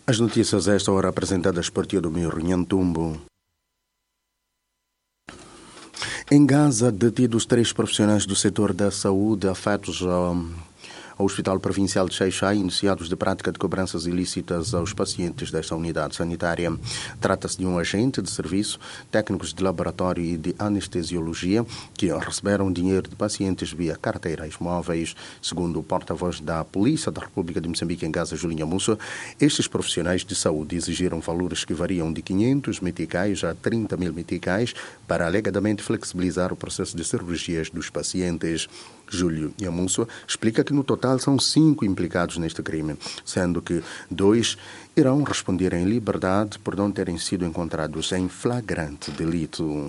As notícias a esta hora apresentadas por Teodomiro Nhantumbo. Em Gaza, detidos 3 profissionais do setor da saúde afetos ao Hospital Provincial de Xai-Xai, iniciados de prática de cobranças ilícitas aos pacientes desta unidade sanitária. Trata-se de um agente de serviço, técnicos de laboratório e de anestesiologia que receberam dinheiro de pacientes via carteiras móveis. Segundo o porta-voz da Polícia da República de Moçambique em Gaza, Julinha Mussa, estes profissionais de saúde exigiram valores que variam de 500 meticais a 30 mil meticais para alegadamente flexibilizar o processo de cirurgias dos pacientes. Júlio Yamusso explica que no total são 5 implicados neste crime, sendo que 2 irão responder em liberdade por não terem sido encontrados em flagrante delito.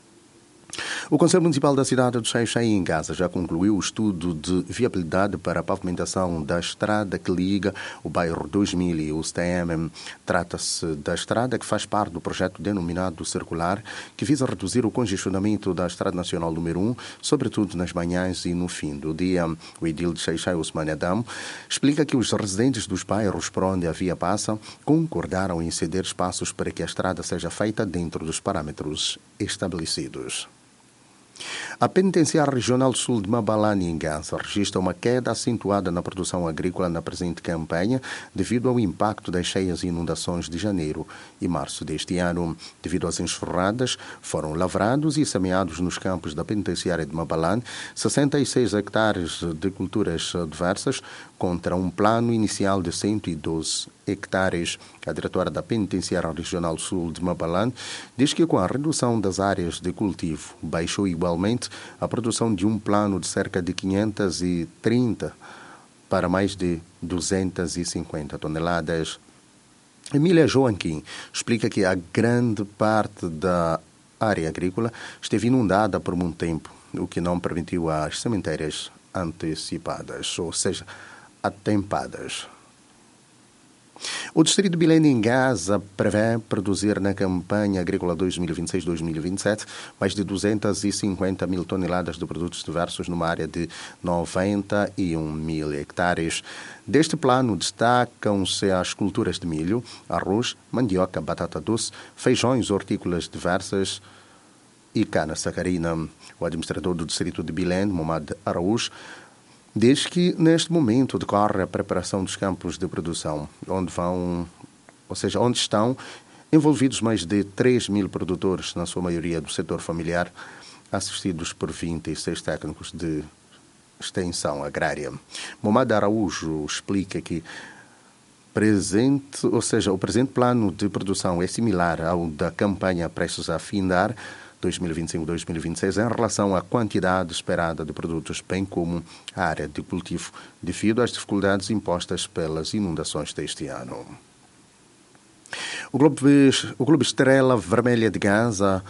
O Conselho Municipal da cidade de Xai-Xai, em Gaza, já concluiu o estudo de viabilidade para a pavimentação da estrada que liga o bairro 2000 e o STM. Trata-se da estrada que faz parte do projeto denominado Circular, que visa reduzir o congestionamento da Estrada Nacional número 1, sobretudo nas manhãs e no fim do dia. O edil de Xai-Xai, Osman Adam, explica que os residentes dos bairros por onde a via passa concordaram em ceder espaços para que a estrada seja feita dentro dos parâmetros estabelecidos. A Penitenciária Regional Sul de Mabalane, em Gaza, registra uma queda acentuada na produção agrícola na presente campanha devido ao impacto das cheias e inundações de janeiro e março deste ano. Devido às enxurradas, foram lavrados e semeados nos campos da Penitenciária de Mabalane 66 hectares de culturas diversas, contra um plano inicial de 112 hectares. A diretora da Penitenciária Regional Sul de Mabalane diz que com a redução das áreas de cultivo baixou igualmente a produção de um plano de cerca de 530 para mais de 250 toneladas. Emília Joaquim explica que a grande parte da área agrícola esteve inundada por muito tempo, o que não permitiu as sementeiras antecipadas, ou seja, atempadas. O Distrito de Belém, em Gaza, prevê produzir na campanha agrícola 2026-2027 mais de 250 mil toneladas de produtos diversos numa área de 91 mil hectares. Deste plano destacam-se as culturas de milho, arroz, mandioca, batata doce, feijões, hortícolas diversas e cana-sacarina. O administrador do Distrito de Belém, Mohamed Araújo, diz que neste momento decorre a preparação dos campos de produção, onde estão envolvidos mais de 3 mil produtores, na sua maioria do setor familiar, assistidos por 26 técnicos de extensão agrária. Mohamed Araújo explica que o presente plano de produção é similar ao da campanha prestes a findar 2025-2026 em relação à quantidade esperada de produtos, bem como a área de cultivo, devido às dificuldades impostas pelas inundações deste ano. O Clube Estrela Vermelha de Gaza